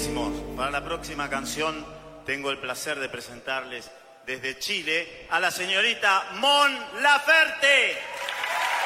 Buenísimo. Para la próxima canción tengo el placer de presentarles desde Chile a la señorita Mon Laferte.